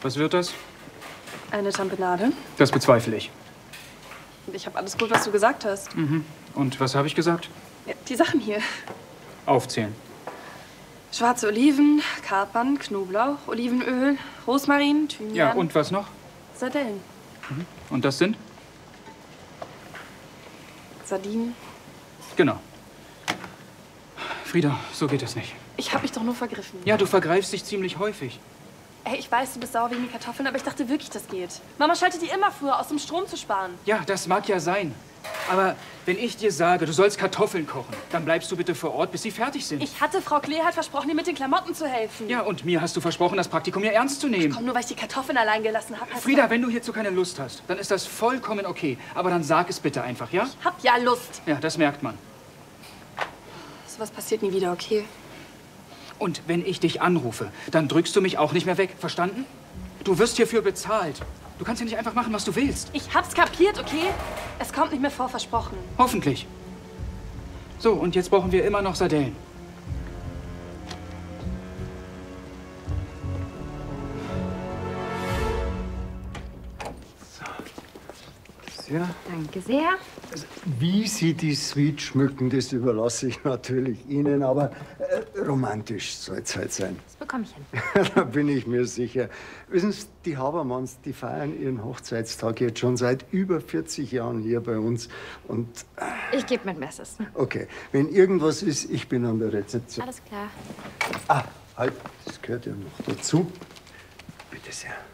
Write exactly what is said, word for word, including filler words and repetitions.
Was wird das? Eine Tapenade. Das bezweifle ich. Ich habe alles gut, was du gesagt hast. Mhm. Und was habe ich gesagt? Ja, die Sachen hier. Aufzählen. Schwarze Oliven, Kapern, Knoblauch, Olivenöl, Rosmarin, Thymian. Ja, und was noch? Sardellen. Mhm. Und das sind? Sardinen. Genau. Frieda, so geht es nicht. Ich habe mich doch nur vergriffen. Ja, du vergreifst dich ziemlich häufig. Hey, ich weiß, du bist sauer wegen den Kartoffeln, aber ich dachte wirklich, das geht. Mama schaltet die immer früher aus, um Strom zu sparen. Ja, das mag ja sein. Aber wenn ich dir sage, du sollst Kartoffeln kochen, dann bleibst du bitte vor Ort, bis sie fertig sind. Ich hatte Frau Klee halt versprochen, dir mit den Klamotten zu helfen. Ja, und mir hast du versprochen, das Praktikum hier ernst zu nehmen. Ach komm, nur weil ich die Kartoffeln allein gelassen habe. Frieda, wenn du hierzu keine Lust hast, dann ist das vollkommen okay. Aber dann sag es bitte einfach, ja? Ich hab ja Lust. Ja, das merkt man. So was passiert nie wieder, okay? Und wenn ich dich anrufe, dann drückst du mich auch nicht mehr weg, verstanden? Du wirst hierfür bezahlt. Du kannst ja nicht einfach machen, was du willst. Ich hab's kapiert, okay? Es kommt nicht mehr vor, versprochen. Hoffentlich. So, und jetzt brauchen wir immer noch Sardellen. So. Ja. Danke sehr. Wie Sie die Suite schmücken, das überlasse ich natürlich Ihnen, aber äh, romantisch soll es halt sein. Das bekomme ich hin. Da bin ich mir sicher. Wissen Sie, die Habermanns, die feiern ihren Hochzeitstag jetzt schon seit über vierzig Jahren hier bei uns. Und äh, ich gebe mit Messes. Okay, wenn irgendwas ist, ich bin an der Rezeption. Alles klar. Ah, halt, das gehört ja noch dazu. Bitte sehr.